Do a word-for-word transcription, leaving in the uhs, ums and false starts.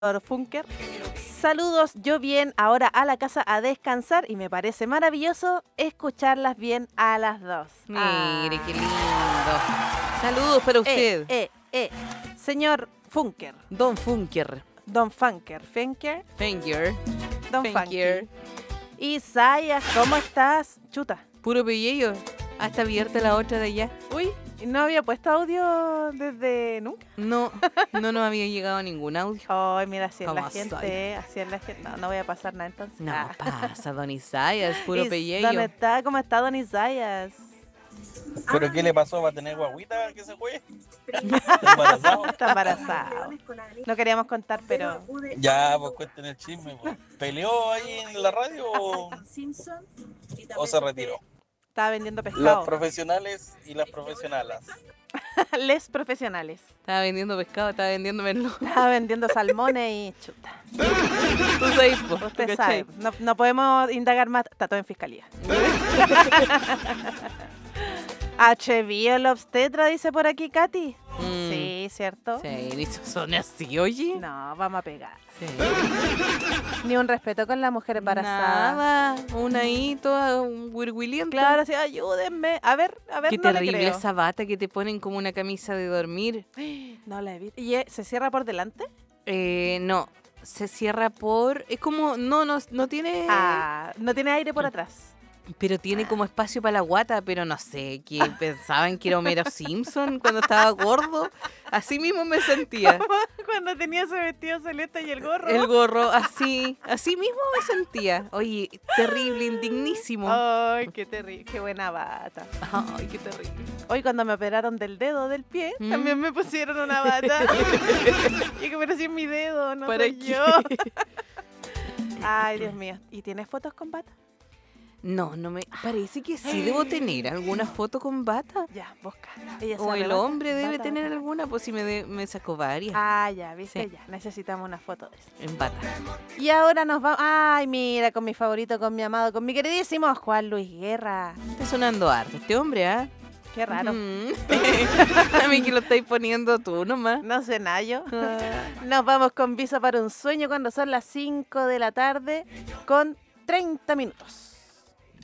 Funker. Saludos, yo bien, ahora a la casa a descansar y me parece maravilloso escucharlas bien a las dos. Mire, Ah. qué lindo. Saludos para usted. Eh, eh, eh. Señor Funker. Don Funker. Don Funker. Funker. Funker. Don Funker. Funker. Isaias, ¿cómo estás? Chuta. Puro pellejo. Hasta abierta la otra de allá. Uy, ¿no había puesto audio desde nunca? No, no nos había llegado ningún audio. Ay, mira, así es la ¿Cómo gente, soy? así es la gente. No, no voy a pasar nada entonces. No Ah. pasa, don Isaías, puro Is- pellejo. ¿Dónde está? ¿Cómo está Don Isaias? ¿Pero qué le pasó? ¿Va a tener guaguita que se fue? ¿Está embarazado? Está embarazado. No queríamos contar, pero... Ya, pues cuenten el chisme. Pues. ¿Peleó ahí en la radio o, o se retiró? Estaba vendiendo Los pescado. profesionales y las profesionalas. Les profesionales. Estaba vendiendo pescado, estaba vendiendo merlo. Estaba vendiendo salmones y chuta. Tú sabes, po, Usted ¿tú sabe, cachai? no, no podemos indagar más. Está todo en fiscalía. H B O el obstetra, dice por aquí Katy. Mm. Sí, ¿cierto? Sí, ni son así, oye. No, vamos a pegar. Sí. Ni un respeto con la mujer embarazada. Nada, una ahí toda un huirhuiliento. Claro, sí, ayúdenme. A ver, a ver, Qué no le terrible creo. esa bata que te ponen como una camisa de dormir. No la he visto. ¿Y eh, se cierra por delante? Eh, no, se cierra por... Es como... No, no, no tiene... Ah, no tiene aire por atrás. Pero tiene como espacio para la guata, pero no sé, que pensaban que era Homero Simpson cuando estaba gordo. Así mismo me sentía. Cuando tenía ese vestido celeste y el gorro. El gorro, así, así mismo me sentía. Oye, terrible, indignísimo. Ay, qué terrible, qué buena bata. Ay, qué terrible. Hoy cuando me operaron del dedo del pie, ¿Mm? también me pusieron una bata. Y que parecía mi dedo, no ¿Para soy qué? yo. Ay, Dios mío. ¿Y tienes fotos con bata? No, no me... Parece que sí debo tener alguna foto con bata. Ya, busca. Ella O sabe el bata, hombre debe bata, tener bata. alguna, pues si me, de- me sacó varias Ah, ya, viste, Sí. ya. Necesitamos una foto de eso. en bata. Y ahora nos vamos. Ay, mira, con mi favorito, con mi amado, con mi queridísimo Juan Luis Guerra. Está sonando harto este hombre, ¿ah? Qué raro. Mm. A mí que lo estáis poniendo tú nomás. No sé nada yo. Ah. Nos vamos con Visa para un sueño cuando son las cinco de la tarde con treinta minutos.